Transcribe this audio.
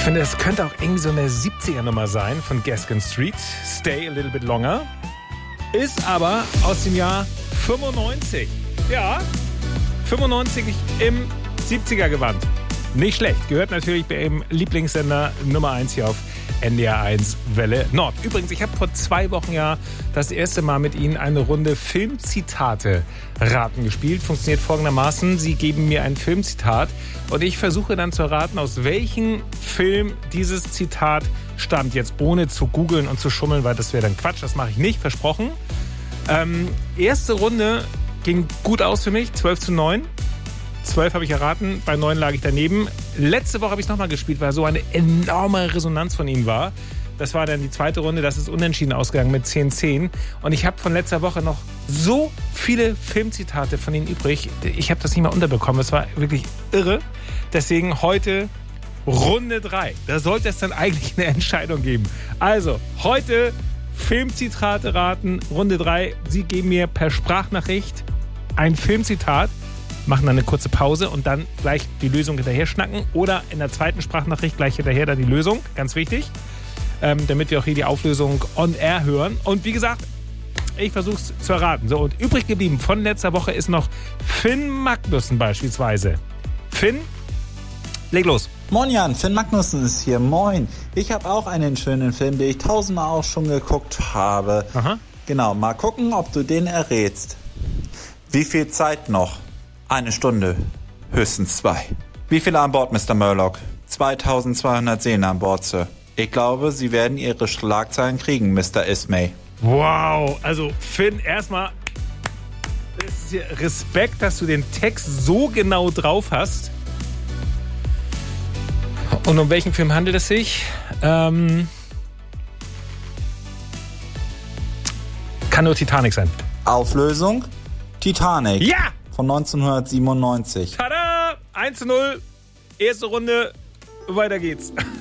Ich finde, es könnte auch irgendwie so eine 70er-Nummer sein von Gaskin Street. Stay a Little Bit Longer. Ist aber aus dem Jahr 95. Ja, 95 im 70er-Gewand. Nicht schlecht. Gehört natürlich bei ihrem Lieblingssender Nummer 1 hier auf NDR 1 Welle Nord. Übrigens, ich habe vor 2 Wochen ja das erste Mal mit Ihnen eine Runde Filmzitate raten gespielt. Funktioniert folgendermaßen. Sie geben mir ein Filmzitat und ich versuche dann zu erraten, aus welchem Film dieses Zitat stammt. Jetzt ohne zu googeln und zu schummeln, weil das wäre dann Quatsch. Das mache ich nicht, versprochen. Erste Runde ging gut aus für mich, 12:9. 12 habe ich erraten, bei 9 lag ich daneben. Letzte Woche habe ich es nochmal gespielt, weil so eine enorme Resonanz von Ihnen war. Das war dann die zweite Runde, das ist unentschieden ausgegangen mit 10:10. Und ich habe von letzter Woche noch so viele Filmzitate von Ihnen übrig. Ich habe das nicht mal unterbekommen, das war wirklich irre. Deswegen heute Runde 3. Da sollte es dann eigentlich eine Entscheidung geben. Also, heute Filmzitate raten, Runde 3. Sie geben mir per Sprachnachricht ein Filmzitat, machen dann eine kurze Pause und dann gleich die Lösung hinterher schnacken oder in der zweiten Sprachnachricht gleich hinterher dann die Lösung, ganz wichtig, damit wir auch hier die Auflösung on air hören. Und wie gesagt, ich versuche es zu erraten. So, und übrig geblieben von letzter Woche ist noch Finn Magnussen beispielsweise. Finn, leg los. Moin Jan, Finn Magnussen ist hier, moin. Ich habe auch einen schönen Film, den ich 1000-mal auch schon geguckt habe. Aha. Genau, mal gucken, ob du den errätst. Wie viel Zeit noch? 1 Stunde, höchstens 2. Wie viele an Bord, Mr. Murlock? 2200 Seelen an Bord, Sir. Ich glaube, Sie werden Ihre Schlagzeilen kriegen, Mr. Ismay. Wow, also Finn, erstmal Respekt, dass du den Text so genau drauf hast. Und um welchen Film handelt es sich? Kann nur Titanic sein. Auflösung? Titanic. Ja! Von 1997. Tada! 1:0. Erste Runde. Weiter geht's.